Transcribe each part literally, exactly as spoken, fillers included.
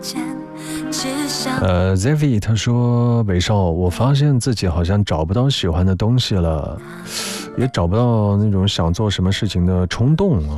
呃 Zevi 他说，伟少，我发现自己好像找不到喜欢的东西了，也找不到那种想做什么事情的冲动啊。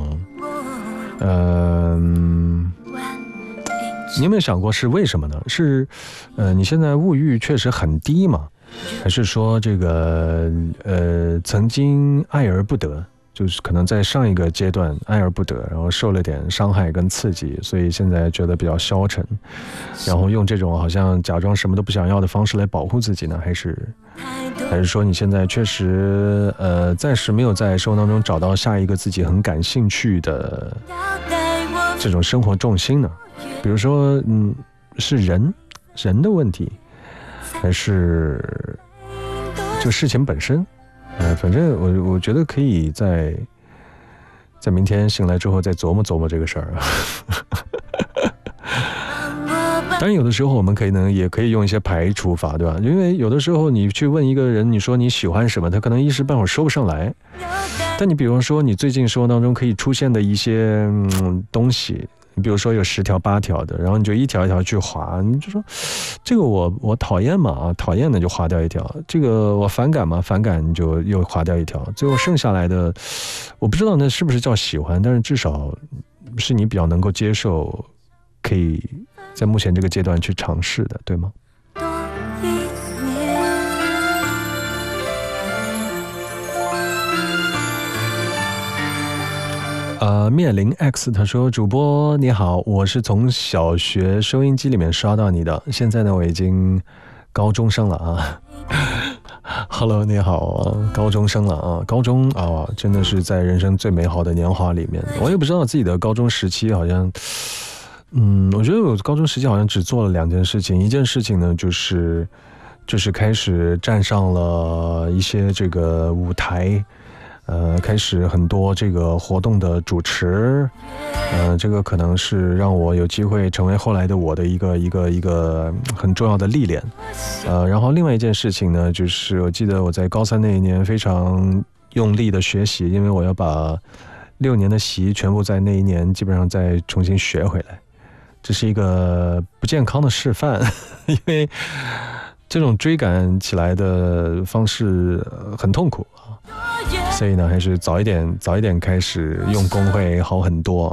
嗯、呃，你有没有想过是为什么呢？是呃你现在物欲确实很低吗？还是说这个呃曾经爱而不得，就是可能在上一个阶段爱而不得，然后受了点伤害跟刺激，所以现在觉得比较消沉，然后用这种好像假装什么都不想要的方式来保护自己呢？还是还是说你现在确实呃暂时没有在生活当中找到下一个自己很感兴趣的这种生活重心呢？比如说嗯是人人的问题，还是这个事情本身？呃，反正我我觉得可以在在明天醒来之后再琢磨琢磨这个事儿啊。当然有的时候我们可以呢也可以用一些排除法，对吧？因为有的时候你去问一个人，你说你喜欢什么，他可能一时半会儿说不上来。但你比如说你最近生活当中可以出现的一些、嗯、东西，你比如说有十条八条的，然后你就一条一条去划，你就说这个我我讨厌嘛啊，讨厌的就划掉一条，这个我反感嘛，反感你就又划掉一条，最后剩下来的我不知道那是不是叫喜欢，但是至少是你比较能够接受，可以在目前这个阶段去尝试的，对吗？呃，面临 X 他说，主播你好，我是从小学收音机里面刷到你的，现在呢我已经高中生了啊。Hello 你好，高中生了啊，高中啊真的是在人生最美好的年华里面，我也不知道自己的高中时期好像嗯，我觉得我高中时期好像只做了两件事情，一件事情呢就是就是开始站上了一些这个舞台，呃，开始很多这个活动的主持，呃，这个可能是让我有机会成为后来的我的一个一个一个很重要的历练，呃，然后另外一件事情呢，就是我记得我在高三那一年非常用力的学习，因为我要把六年的习全部在那一年基本上再重新学回来，这是一个不健康的示范，因为这种追赶起来的方式很痛苦啊。所以呢，还是早一点早一点开始用功会好很多。